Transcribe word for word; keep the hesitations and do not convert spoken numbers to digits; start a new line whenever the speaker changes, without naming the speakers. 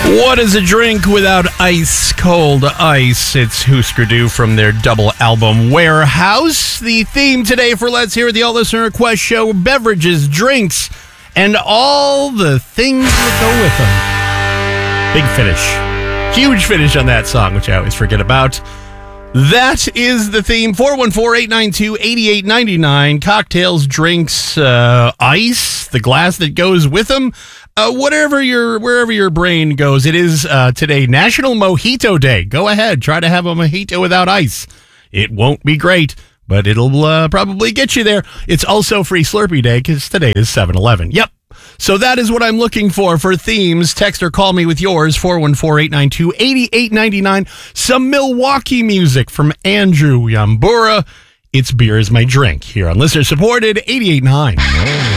What is a drink without ice cold ice? It's Husker Du from their double album Warehouse. The theme today for Let's Hear It, the All Listener Request Show: beverages, drinks, and all the things that go with them. Big finish. Huge finish on that song, which I always forget about. That is the theme. four one four, eight nine two, eight eight nine nine. Cocktails, drinks, uh, ice, the glass that goes with them. Uh, whatever your, wherever your brain goes. It is uh, today National Mojito Day. Go ahead. Try to have a mojito without ice. It won't be great, but it'll uh, probably get you there. It's also Free Slurpee Day because today is seven eleven. Yep. So that is what I'm looking for for themes. Text or call me with yours, four one four, eight nine two, eight eight nine nine. Some Milwaukee music from Andrew Yambura. It's Beer is My Drink here on listener supported eighty-eight point nine.